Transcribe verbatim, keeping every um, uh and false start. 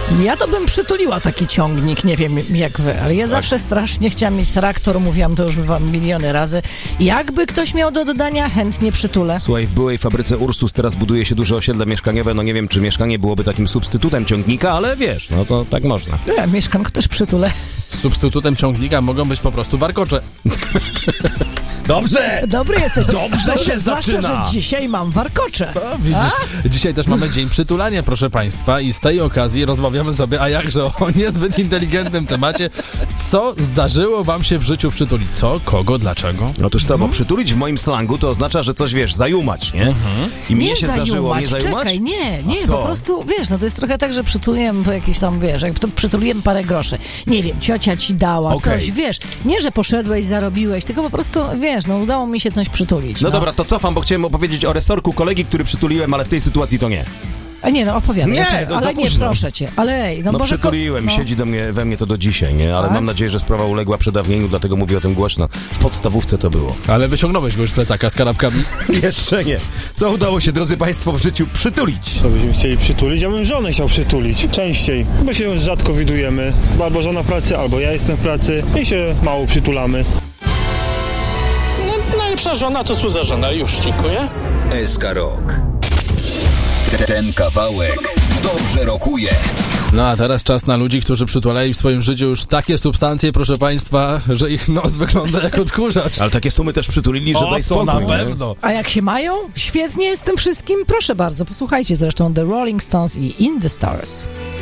Ja to bym przytuliła taki ciągnik, nie wiem jak wy, ale ja tak. zawsze strasznie chciałam mieć traktor, mówiłam to już wam miliony razy. Jakby ktoś miał do dodania, chętnie przytulę. Słuchaj, w byłej fabryce Ursus teraz buduje się duże osiedle mieszkaniowe, no nie wiem, czy mieszkanie byłoby takim substytutem ciągnika, ale wiesz, no to tak można. Ja mieszkanko też przytulę. Substytutem ciągnika mogą być po prostu warkocze. Dobrze! Dobry jesteś. Dobrze, Dobrze się zwłaszcza, zaczyna. że dzisiaj mam warkocze. A, widzisz, dzisiaj też mamy dzień przytulania, proszę państwa, i z tej okazji rozmawiamy sobie, a jakże o niezbyt inteligentnym temacie. Co zdarzyło wam się w życiu przytulić? Co? Kogo? Dlaczego? Otóż to, bo przytulić w moim slangu to oznacza, że coś, wiesz, zajumać, nie? Mhm. I mnie nie się zajumać, zdarzyło, nie zajumać? Czekaj, nie, nie, A co? po prostu, wiesz, no to jest trochę tak, że przytuliłem po jakieś tam, wiesz, jak to przytuliłem parę groszy. Nie wiem, ciocia ci dała Okay. coś, wiesz, nie, że poszedłeś, zarobiłeś, tylko po prostu, wiesz, no udało mi się coś przytulić. No, no dobra, to cofam, bo chciałem opowiedzieć o resorku kolegi, który przytuliłem, ale w tej sytuacji to nie. A nie, no opowiadaj. Nie, opowiadaj. to ale za nie, późno. proszę cię, ale ej, no, No Boże, przytuliłem, no. siedzi do mnie, we mnie to do dzisiaj, nie? Ale Tak? mam nadzieję, że sprawa uległa przedawnieniu, dlatego mówię o tym głośno. W podstawówce to było. Ale wyciągnąłeś go już z plecaka z kanapkami? Jeszcze nie. Co udało się, drodzy państwo, w życiu przytulić? Co byśmy chcieli przytulić? Ja bym żonę chciał przytulić. Częściej, bo się już rzadko widujemy. Bo albo żona w pracy, albo ja jestem w pracy i się mało przytulamy. No, najlepsza żona to cudza żona. Już, dziękuję. S K Rock. Ten kawałek dobrze rokuje. No a teraz czas na ludzi, którzy przytulali w swoim życiu już takie substancje, proszę państwa, że ich nos wygląda jak odkurzacz. Ale takie sumy też przytulili, że O, daj to spokój. na nie? pewno. A jak się mają? Świetnie z tym wszystkim? Proszę bardzo, posłuchajcie zresztą The Rolling Stones i In the Stars.